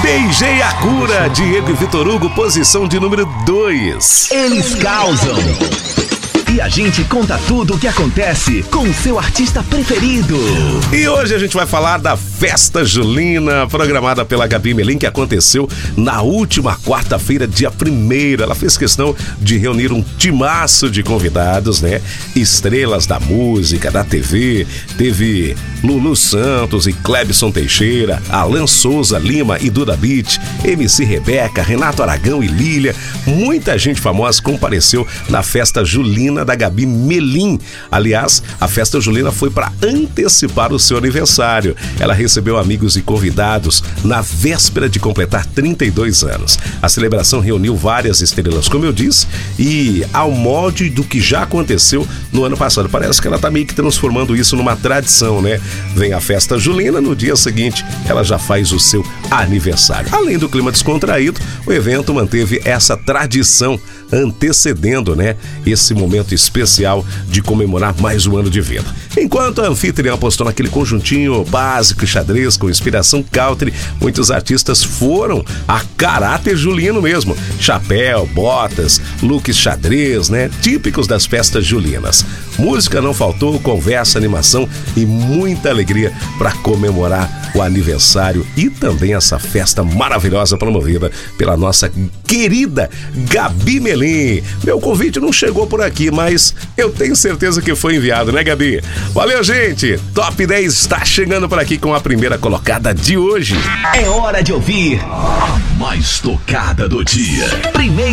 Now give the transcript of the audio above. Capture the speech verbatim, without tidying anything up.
Beijei a cura, Diego e Vitor Hugo, posição de número dois. Eles causam. E a gente conta tudo o que acontece com o seu artista preferido. E hoje a gente vai falar da Festa Julina, programada pela Gabi Melim, que aconteceu na última quarta-feira, dia primeiro. Ela fez questão de reunir um timaço de convidados, né? Estrelas da música, da T V. Teve Lulu Santos e Clebson Teixeira, Alan Souza Lima e Duda Beat, M C Rebeca, Renato Aragão e Lília. Muita gente famosa compareceu na Festa Julina da Gabi Melim. Aliás, a Festa Julina foi para antecipar o seu aniversário. Ela recebeu amigos e convidados na véspera de completar trinta e dois anos. A celebração reuniu várias estrelas, como eu disse, e ao molde do que já aconteceu no ano passado. Parece que ela tá meio que transformando isso numa tradição, né? Vem a Festa Julina, no dia seguinte ela já faz o seu aniversário. Além do clima descontraído, o evento manteve essa tradição, antecedendo, né, esse momento especial de comemorar mais um ano de vida. Enquanto a anfitriã apostou naquele conjuntinho básico e xadrez com inspiração country, muitos artistas foram a caráter julino mesmo. Chapéu, botas, looks xadrez, né, típicos das festas julinas. Música não faltou, conversa, animação e muita alegria para comemorar o aniversário e também essa festa maravilhosa promovida pela nossa querida Gabi Melim. Meu convite não chegou por aqui, mas eu tenho certeza que foi enviado, né, Gabi? Valeu, gente! Top dez está chegando por aqui com a primeira colocada de hoje. É hora de ouvir a mais tocada do dia. Primeiro